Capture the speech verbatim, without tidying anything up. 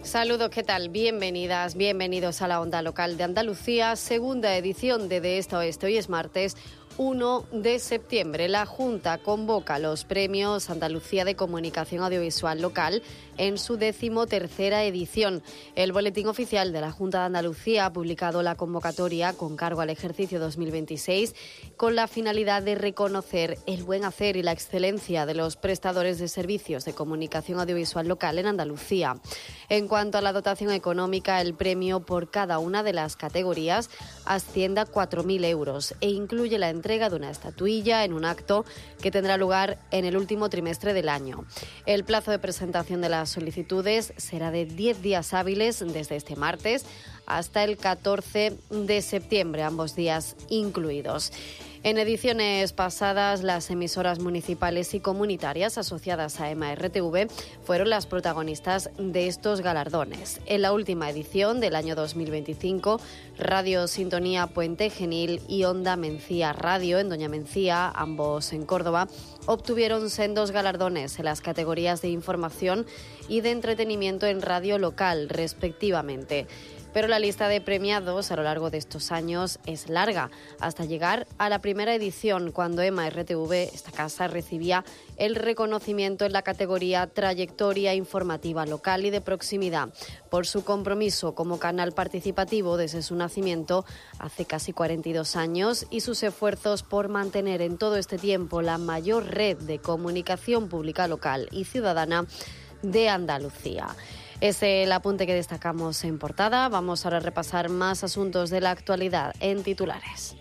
Saludos, ¿qué tal? Bienvenidas, bienvenidos a la Onda Local de Andalucía, segunda edición de De Esta a Oeste. Hoy es martes uno de septiembre. La Junta convoca los premios Andalucía de Comunicación Audiovisual Local en su decimotercera edición. El Boletín Oficial de la Junta de Andalucía ha publicado la convocatoria con cargo al ejercicio dos mil veintiséis con la finalidad de reconocer el buen hacer y la excelencia de los prestadores de servicios de comunicación audiovisual local en Andalucía. En cuanto a la dotación económica, el premio por cada una de las categorías asciende a cuatro mil euros e incluye la entrega de una estatuilla en un acto que tendrá lugar en el último trimestre del año. El plazo de presentación de las solicitudes será de diez días hábiles desde este martes hasta el catorce de septiembre, ambos días incluidos. En ediciones pasadas, las emisoras municipales y comunitarias asociadas a EMA R T V fueron las protagonistas de estos galardones. En la última edición del año dos mil veinticinco, Radio Sintonía Puente Genil y Onda Mencía Radio en Doña Mencía, ambos en Córdoba, obtuvieron sendos galardones en las categorías de información y de entretenimiento en radio local, respectivamente. Pero la lista de premiados a lo largo de estos años es larga, hasta llegar a la primera edición, cuando EMA R T V, esta casa, recibía el reconocimiento en la categoría Trayectoria Informativa Local y de Proximidad, por su compromiso como canal participativo desde su nacimiento hace casi cuarenta y dos años y sus esfuerzos por mantener en todo este tiempo la mayor red de comunicación pública local y ciudadana de Andalucía. Es el apunte que destacamos en portada. Vamos ahora a repasar más asuntos de la actualidad en titulares.